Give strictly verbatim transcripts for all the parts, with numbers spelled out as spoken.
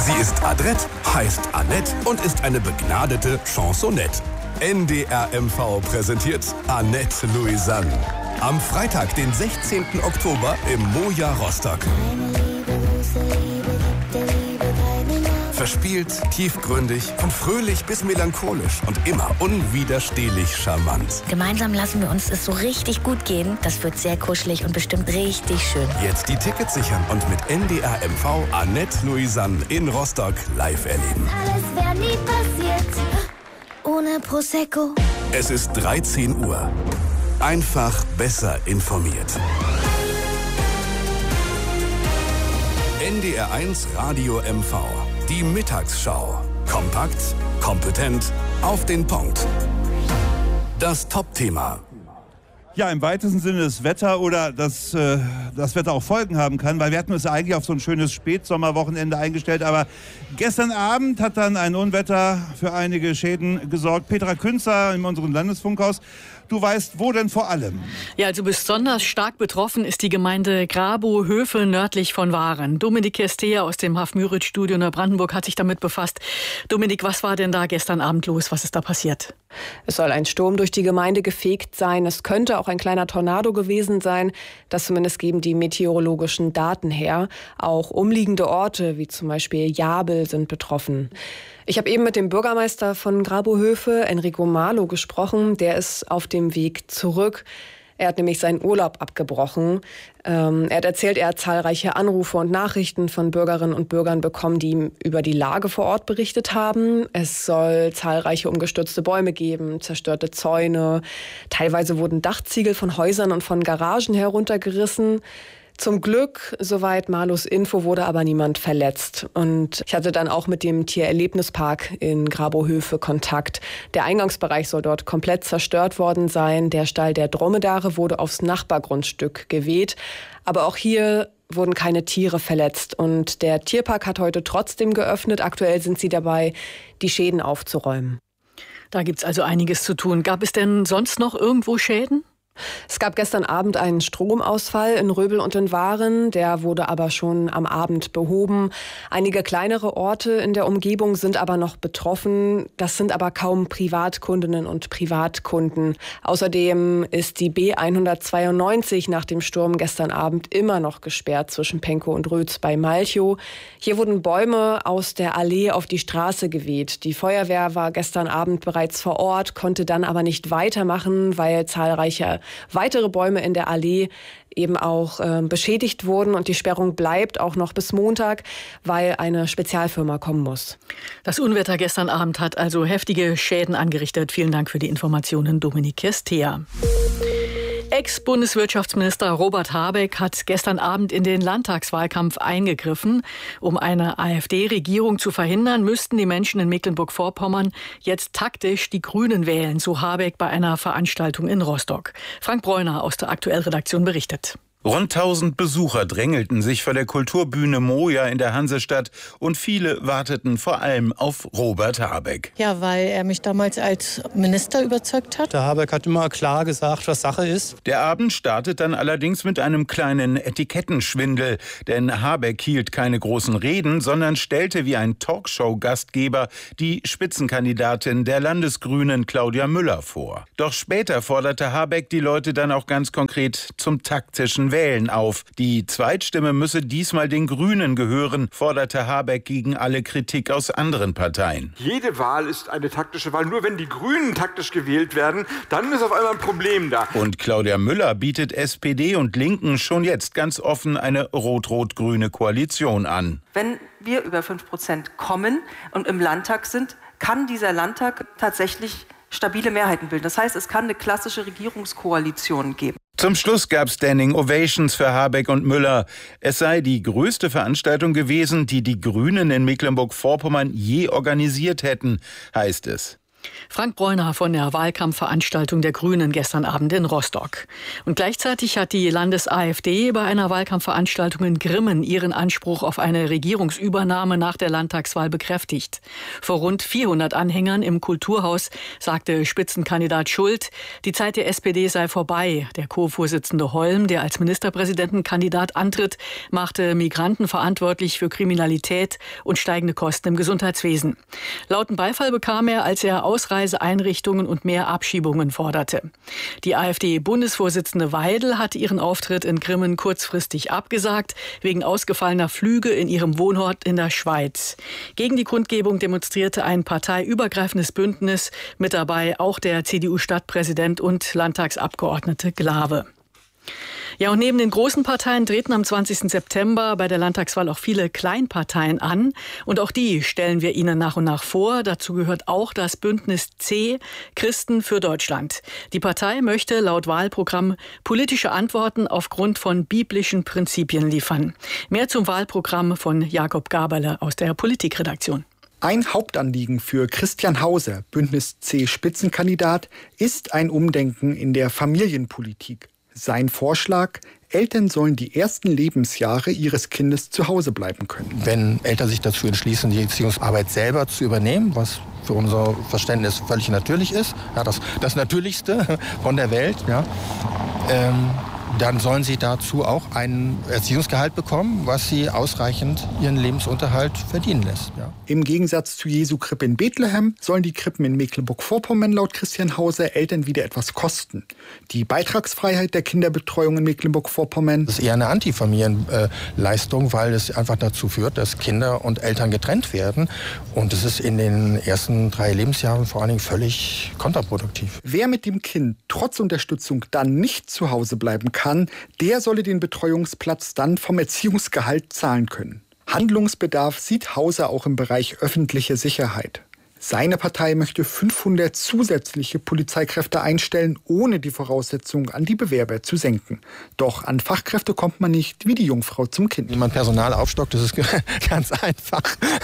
Sie ist adrett, heißt Annette und ist eine begnadete Chansonette. N D R M V präsentiert Annette Louisanne. Am Freitag, den sechzehnten Oktober im Moja Rostock. Verspielt, tiefgründig, von fröhlich bis melancholisch und immer unwiderstehlich charmant. Gemeinsam lassen wir uns es so richtig gut gehen. Das wird sehr kuschelig und bestimmt richtig schön. Jetzt die Tickets sichern und mit N D R M V Annette Louisanne in Rostock live erleben. Alles wäre nie passiert ohne Prosecco. Es ist dreizehn Uhr. Einfach besser informiert. N D R eins Radio M V. Die Mittagsschau. Kompakt, kompetent, auf den Punkt. Das Top-Thema. Ja, im weitesten Sinne das Wetter oder dass äh, das Wetter auch Folgen haben kann, weil wir hatten uns ja eigentlich auf so ein schönes Spätsommerwochenende eingestellt, aber gestern Abend hat dann ein Unwetter für einige Schäden gesorgt. Petra Künzer in unserem Landesfunkhaus. Du weißt, wo denn vor allem? Ja, also besonders stark betroffen ist die Gemeinde Grabow-Höfe nördlich von Waren. Dominik Kestea aus dem Haf-Müritz-Studio Neubrandenburg hat sich damit befasst. Dominik, was war denn da gestern Abend los? Was ist da passiert? Es soll ein Sturm durch die Gemeinde gefegt sein. Es könnte auch ein kleiner Tornado gewesen sein. Das zumindest geben die meteorologischen Daten her. Auch umliegende Orte, wie zum Beispiel Jabel, sind betroffen. Ich habe eben mit dem Bürgermeister von Grabow-Höfe, Enrico Marlow, gesprochen. Der ist auf dem Weg zurück. Er hat nämlich seinen Urlaub abgebrochen. Ähm, er hat erzählt, er hat zahlreiche Anrufe und Nachrichten von Bürgerinnen und Bürgern bekommen, die ihm über die Lage vor Ort berichtet haben. Es soll zahlreiche umgestürzte Bäume geben, zerstörte Zäune. Teilweise wurden Dachziegel von Häusern und von Garagen heruntergerissen. Zum Glück, soweit Marlows Info, wurde aber niemand verletzt. Und ich hatte dann auch mit dem Tiererlebnispark in Grabow-Höfe Kontakt. Der Eingangsbereich soll dort komplett zerstört worden sein. Der Stall der Dromedare wurde aufs Nachbargrundstück geweht. Aber auch hier wurden keine Tiere verletzt. Und der Tierpark hat heute trotzdem geöffnet. Aktuell sind sie dabei, die Schäden aufzuräumen. Da gibt's also einiges zu tun. Gab es denn sonst noch irgendwo Schäden? Es gab gestern Abend einen Stromausfall in Röbel und in Waren. Der wurde aber schon am Abend behoben. Einige kleinere Orte in der Umgebung sind aber noch betroffen. Das sind aber kaum Privatkundinnen und Privatkunden. Außerdem ist die B hundertzweiundneunzig nach dem Sturm gestern Abend immer noch gesperrt zwischen Penkow und Rötz bei Malchow. Hier wurden Bäume aus der Allee auf die Straße geweht. Die Feuerwehr war gestern Abend bereits vor Ort, konnte dann aber nicht weitermachen, weil zahlreiche weitere Bäume in der Allee eben auch äh, beschädigt wurden. Und die Sperrung bleibt auch noch bis Montag, weil eine Spezialfirma kommen muss. Das Unwetter gestern Abend hat also heftige Schäden angerichtet. Vielen Dank für die Informationen, Dominik Kestea. Ex-Bundeswirtschaftsminister Robert Habeck hat gestern Abend in den Landtagswahlkampf eingegriffen. Um eine AfD-Regierung zu verhindern, müssten die Menschen in Mecklenburg-Vorpommern jetzt taktisch die Grünen wählen, so Habeck bei einer Veranstaltung in Rostock. Frank Bräuner aus der Aktuellredaktion berichtet. Rund tausend Besucher drängelten sich vor der Kulturbühne Moja in der Hansestadt und viele warteten vor allem auf Robert Habeck. Ja, weil er mich damals als Minister überzeugt hat. Der Habeck hat immer klar gesagt, was Sache ist. Der Abend startet dann allerdings mit einem kleinen Etikettenschwindel, denn Habeck hielt keine großen Reden, sondern stellte wie ein Talkshow-Gastgeber die Spitzenkandidatin der Landesgrünen Claudia Müller vor. Doch später forderte Habeck die Leute dann auch ganz konkret zum taktischen Wählen auf. Die Zweitstimme müsse diesmal den Grünen gehören, forderte Habeck gegen alle Kritik aus anderen Parteien. Jede Wahl ist eine taktische Wahl. Nur wenn die Grünen taktisch gewählt werden, dann ist auf einmal ein Problem da. Und Claudia Müller bietet S P D und Linken schon jetzt ganz offen eine rot-rot-grüne Koalition an. Wenn wir über fünf Prozent kommen und im Landtag sind, kann dieser Landtag tatsächlich stabile Mehrheiten bilden. Das heißt, es kann eine klassische Regierungskoalition geben. Zum Schluss gab es Standing Ovations für Habeck und Müller. Es sei die größte Veranstaltung gewesen, die die Grünen in Mecklenburg-Vorpommern je organisiert hätten, heißt es. Frank Bräuner von der Wahlkampfveranstaltung der Grünen gestern Abend in Rostock. Und gleichzeitig hat die Landes-AfD bei einer Wahlkampfveranstaltung in Grimmen ihren Anspruch auf eine Regierungsübernahme nach der Landtagswahl bekräftigt. Vor rund vierhundert Anhängern im Kulturhaus sagte Spitzenkandidat Schult, die Zeit der S P D sei vorbei. Der Co-Vorsitzende Holm, der als Ministerpräsidentenkandidat antritt, machte Migranten verantwortlich für Kriminalität und steigende Kosten im Gesundheitswesen. Lauten Beifall bekam er, als er Ausreiseeinrichtungen und mehr Abschiebungen forderte. Die AfD-Bundesvorsitzende Weidel hat ihren Auftritt in Grimmen kurzfristig abgesagt, wegen ausgefallener Flüge in ihrem Wohnort in der Schweiz. Gegen die Kundgebung demonstrierte ein parteiübergreifendes Bündnis, mit dabei auch der C D U-Stadtpräsident und Landtagsabgeordnete Glawe. Ja, und neben den großen Parteien treten am zwanzigsten September bei der Landtagswahl auch viele Kleinparteien an. Und auch die stellen wir Ihnen nach und nach vor. Dazu gehört auch das Bündnis C, Christen für Deutschland. Die Partei möchte laut Wahlprogramm politische Antworten aufgrund von biblischen Prinzipien liefern. Mehr zum Wahlprogramm von Jakob Gaberle aus der Politikredaktion. Ein Hauptanliegen für Christian Hauser, Bündnis C Spitzenkandidat, ist ein Umdenken in der Familienpolitik. Sein Vorschlag: Eltern sollen die ersten Lebensjahre ihres Kindes zu Hause bleiben können. Wenn Eltern sich dazu entschließen, die Erziehungsarbeit selber zu übernehmen, was für unser Verständnis völlig natürlich ist, ja, das, das Natürlichste von der Welt, ja, ähm, dann sollen sie dazu auch ein Erziehungsgehalt bekommen, was sie ausreichend ihren Lebensunterhalt verdienen lässt. Ja. Im Gegensatz zu Jesu Krippe in Bethlehem sollen die Krippen in Mecklenburg-Vorpommern laut Christian Hauser Eltern wieder etwas kosten. Die Beitragsfreiheit der Kinderbetreuung in Mecklenburg-Vorpommern das ist eher eine Antifamilienleistung, weil es einfach dazu führt, dass Kinder und Eltern getrennt werden. Und es ist in den ersten drei Lebensjahren vor allen Dingen völlig kontraproduktiv. Wer mit dem Kind trotz Unterstützung dann nicht zu Hause bleiben kann, der solle den Betreuungsplatz dann vom Erziehungsgehalt zahlen können. Handlungsbedarf sieht Hauser auch im Bereich öffentliche Sicherheit. Seine Partei möchte fünfhundert zusätzliche Polizeikräfte einstellen, ohne die Voraussetzungen an die Bewerber zu senken. Doch an Fachkräfte kommt man nicht wie die Jungfrau zum Kind. Wenn man Personal aufstockt, das ist ganz einfach.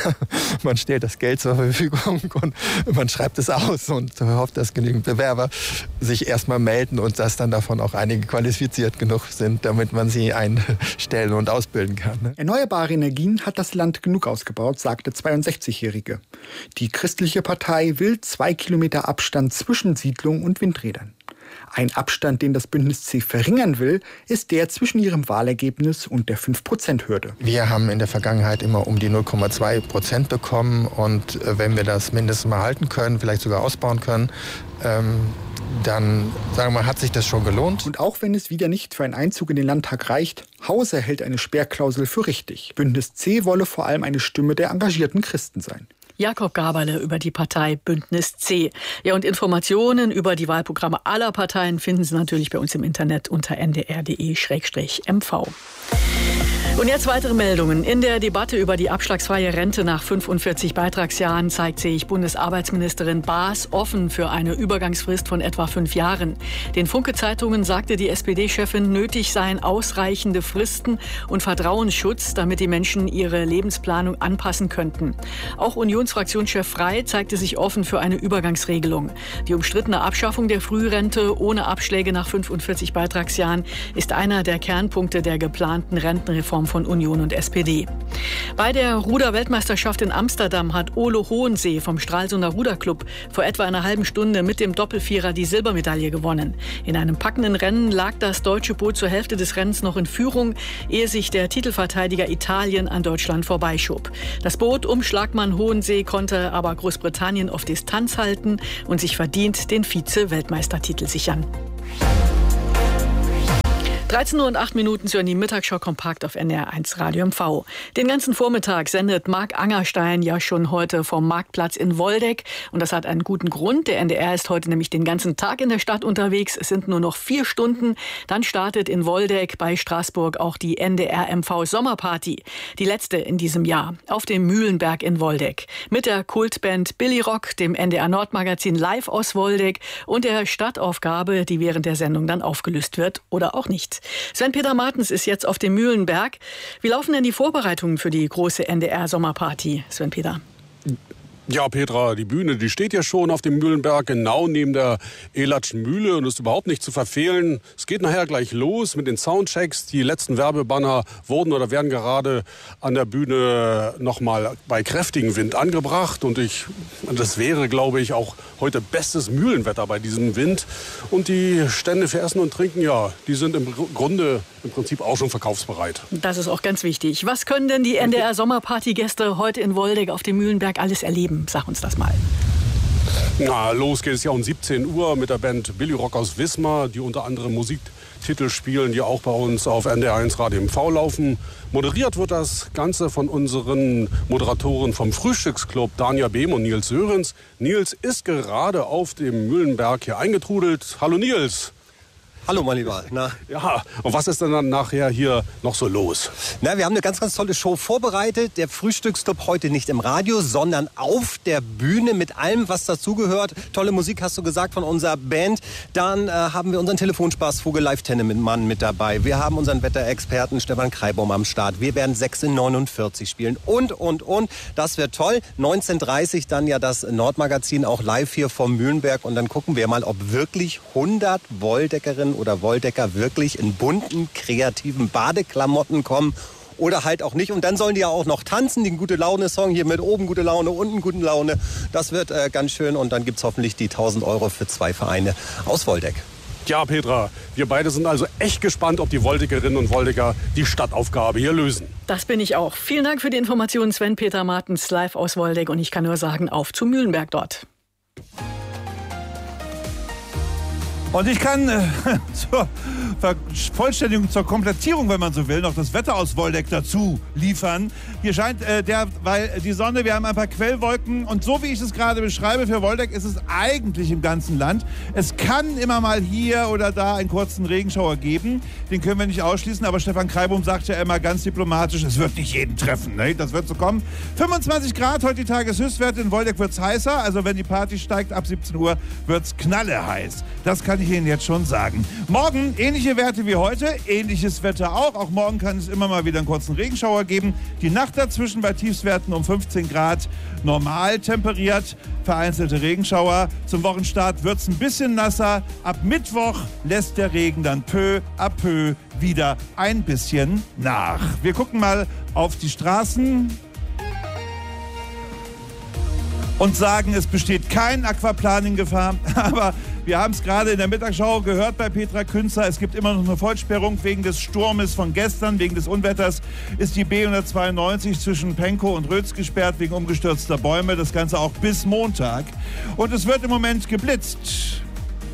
Man stellt das Geld zur Verfügung und man schreibt es aus und hofft, dass genügend Bewerber sich erstmal melden und dass dann davon auch einige qualifiziert genug sind, damit man sie einstellen und ausbilden kann. Erneuerbare Energien hat das Land genug ausgebaut, sagte zweiundsechzigjährige. Die christliche Partei will zwei Kilometer Abstand zwischen Siedlungen und Windrädern. Ein Abstand, den das Bündnis C verringern will, ist der zwischen ihrem Wahlergebnis und der fünf Prozent Hürde. Wir haben in der Vergangenheit immer um die null Komma zwei Prozent bekommen. Und wenn wir das mindestens mal halten können, vielleicht sogar ausbauen können, ähm, dann sagen wir mal, hat sich das schon gelohnt. Und auch wenn es wieder nicht für einen Einzug in den Landtag reicht, Hauser hält eine Sperrklausel für richtig. Bündnis C wolle vor allem eine Stimme der engagierten Christen sein. Jakob Gaberle über die Partei Bündnis C. Ja, und Informationen über die Wahlprogramme aller Parteien finden Sie natürlich bei uns im Internet unter n d r punkt d e slash m v. Und jetzt weitere Meldungen. In der Debatte über die abschlagsfreie Rente nach fünfundvierzig Beitragsjahren zeigt sich Bundesarbeitsministerin Baas offen für eine Übergangsfrist von etwa fünf Jahren. Den Funke-Zeitungen sagte die S P D-Chefin, nötig seien ausreichende Fristen und Vertrauensschutz, damit die Menschen ihre Lebensplanung anpassen könnten. Auch Unionsfraktionschef Frey zeigte sich offen für eine Übergangsregelung. Die umstrittene Abschaffung der Frührente ohne Abschläge nach fünfundvierzig Beitragsjahren ist einer der Kernpunkte der geplanten Rentenreform von Union und S P D. Bei der Ruder-Weltmeisterschaft in Amsterdam hat Ole Hohensee vom Stralsunder Ruderclub vor etwa einer halben Stunde mit dem Doppelvierer die Silbermedaille gewonnen. In einem packenden Rennen lag das deutsche Boot zur Hälfte des Rennens noch in Führung, ehe sich der Titelverteidiger Italien an Deutschland vorbeischob. Das Boot um Schlagmann Hohensee konnte aber Großbritannien auf Distanz halten und sich verdient den Vize-Weltmeistertitel sichern. dreizehn Uhr und acht Minuten zu die Mittagsschau kompakt auf N D R eins Radio M V. Den ganzen Vormittag sendet Marc Angerstein ja schon heute vom Marktplatz in Woldeck. Und das hat einen guten Grund. Der N D R ist heute nämlich den ganzen Tag in der Stadt unterwegs. Es sind nur noch vier Stunden. Dann startet in Woldeck bei Straßburg auch die N D R M V Sommerparty. Die letzte in diesem Jahr auf dem Mühlenberg in Woldeck. Mit der Kultband Billy Rock, dem N D R Nordmagazin live aus Woldeck und der Stadtaufgabe, die während der Sendung dann aufgelöst wird oder auch nicht. Sven-Peter Martens ist jetzt auf dem Mühlenberg. Wie laufen denn die Vorbereitungen für die große N D R-Sommerparty, Sven-Peter? Ja, Petra, die Bühne, die steht ja schon auf dem Mühlenberg, genau neben der Elatschen Mühle und ist überhaupt nicht zu verfehlen. Es geht nachher gleich los mit den Soundchecks. Die letzten Werbebanner wurden oder werden gerade an der Bühne nochmal bei kräftigem Wind angebracht. Und ich, das wäre, glaube ich, auch heute bestes Mühlenwetter bei diesem Wind. Und die Stände für Essen und Trinken, ja, die sind im Grunde im Prinzip auch schon verkaufsbereit. Das ist auch ganz wichtig. Was können denn die N D R-Sommerparty-Gäste heute in Woldeck auf dem Mühlenberg alles erleben? Sag uns das mal. Na, los geht es ja um siebzehn Uhr mit der Band Billy Rock aus Wismar, die unter anderem Musiktitel spielen, die auch bei uns auf N D R eins Radio M V laufen. Moderiert wird das Ganze von unseren Moderatoren vom Frühstücksclub, Danja Behm und Nils Sörenz. Nils ist gerade auf dem Mühlenberg hier eingetrudelt. Hallo Nils. Hallo, mein Lieber. Na? Ja, und was ist denn dann nachher hier noch so los? Na, wir haben eine ganz, ganz tolle Show vorbereitet. Der Frühstücksclub heute nicht im Radio, sondern auf der Bühne mit allem, was dazugehört. Tolle Musik, hast du gesagt, von unserer Band. Dann äh, haben wir unseren Telefonspaß Vogel Live-Tennemann mit dabei. Wir haben unseren Wetterexperten Stefan Kreibaum am Start. Wir werden sechs in neunundvierzig spielen und, und, und. Das wird toll. neunzehn Uhr dreißig dann ja das Nordmagazin auch live hier vom Mühlenberg. Und dann gucken wir mal, ob wirklich hundert Woldeckerinnen oder Woldecker wirklich in bunten, kreativen Badeklamotten kommen oder halt auch nicht. Und dann sollen die ja auch noch tanzen, den Gute-Laune-Song hier mit oben gute Laune, unten gute Laune. Das wird äh, ganz schön und dann gibt es hoffentlich die tausend Euro für zwei Vereine aus Woldeck. Ja, Petra, wir beide sind also echt gespannt, ob die Woldeckerinnen und Woldecker die Stadtaufgabe hier lösen. Das bin ich auch. Vielen Dank für die Informationen, Sven-Peter Martens, live aus Woldeck. Und ich kann nur sagen, auf zu Mühlenberg dort. Und ich kann äh, zur Vervollständigung, zur Komplettierung, wenn man so will, noch das Wetter aus Woldeck dazu liefern. Hier scheint äh, der, weil die Sonne, wir haben ein paar Quellwolken und so wie ich es gerade beschreibe für Woldeck ist es eigentlich im ganzen Land. Es kann immer mal hier oder da einen kurzen Regenschauer geben, den können wir nicht ausschließen, aber Stefan Kreibaum sagt ja immer ganz diplomatisch, es wird nicht jeden treffen, ne? Das wird so kommen. fünfundzwanzig Grad, heute die Tageshöchstwerte, in Woldeck wird es heißer, also wenn die Party steigt, ab siebzehn Uhr wird es knalleheiß. Das kann ich Ihnen jetzt schon sagen. Morgen ähnliche Werte wie heute, ähnliches Wetter auch. Auch morgen kann es immer mal wieder einen kurzen Regenschauer geben. Die Nacht dazwischen bei Tiefstwerten um fünfzehn Grad normal temperiert. Vereinzelte Regenschauer. Zum Wochenstart wird es ein bisschen nasser. Ab Mittwoch lässt der Regen dann peu à peu wieder ein bisschen nach. Wir gucken mal auf die Straßen und sagen, es besteht kein Aquaplaning-Gefahr, aber wir haben es gerade in der Mittagsschau gehört bei Petra Künzer. Es gibt immer noch eine Vollsperrung wegen des Sturmes von gestern, wegen des Unwetters ist die B hundertzweiundneunzig zwischen Pankow und Rötz gesperrt wegen umgestürzter Bäume. Das Ganze auch bis Montag. Und es wird im Moment geblitzt.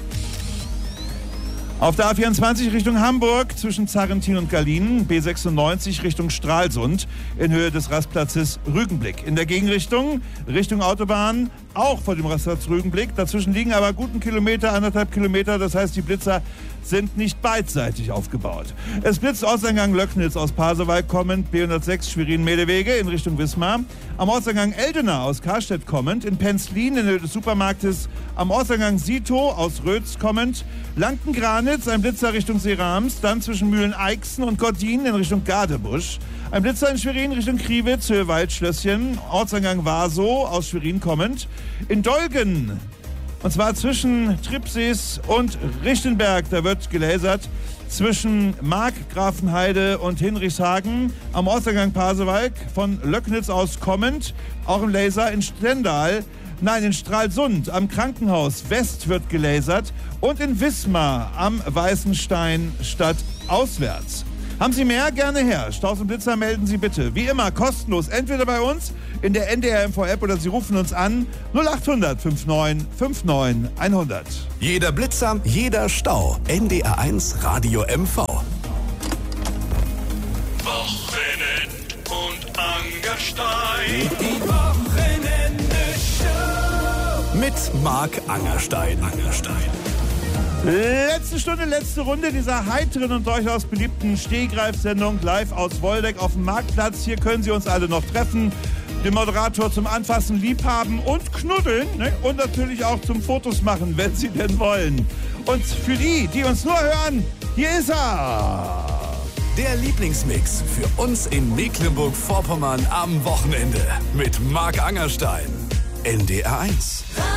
Auf der A vierundzwanzig Richtung Hamburg zwischen Zarrentin und Gallien, B sechsundneunzig Richtung Stralsund in Höhe des Rastplatzes Rügenblick. In der Gegenrichtung, Richtung Autobahn, auch vor dem Rastplatz Rügenblick. Dazwischen liegen aber guten Kilometer, anderthalb Kilometer. Das heißt, die Blitzer sind nicht beidseitig aufgebaut. Es blitzt Ortseingang Löcknitz aus Pasewalk kommend, B hundertsechs Schwerin-Medewege in Richtung Wismar. Am Ortseingang Eldena aus Karstedt kommend, in Penzlin in Höhe des Supermarktes. Am Ortseingang Sito aus Rötz kommend, Lanken-Granitz, ein Blitzer Richtung Seerams. Dann zwischen Mühlen-Eichsen und Gordin in Richtung Gadebusch. Ein Blitzer in Schwerin Richtung Kriwitz, Höhe Waldschlösschen. Ortseingang Warsow aus Schwerin kommend. In Dolgen, und zwar zwischen Tripsees und Richtenberg, da wird gelasert. Zwischen Mark, Grafenheide und Hinrichshagen am Ortseingang Pasewalk von Löcknitz aus kommend. Auch im Laser in Stendal. Nein, in Stralsund am Krankenhaus West wird gelasert. Und in Wismar am Weißenstein stadtauswärts. Haben Sie mehr? Gerne her. Staus und Blitzer melden Sie bitte. Wie immer kostenlos. Entweder bei uns in der N D R M V-App oder Sie rufen uns an null acht hundert neunundfünfzig neunundfünfzig hundert. Jeder Blitzer, jeder Stau. N D R eins Radio M V. Wochenend und Angerstein. Die Wochenende-Show. Mit Marc Angerstein. Angerstein. Letzte Stunde, letzte Runde dieser heiteren und durchaus beliebten Stehgreifsendung live aus Woldeck auf dem Marktplatz. Hier können Sie uns alle noch treffen, den Moderator zum Anfassen, Liebhaben und Knuddeln, ne? Und natürlich auch zum Fotos machen, wenn Sie denn wollen. Und für die, die uns nur hören, hier ist er. Der Lieblingsmix für uns in Mecklenburg-Vorpommern am Wochenende mit Marc Angerstein. N D R eins.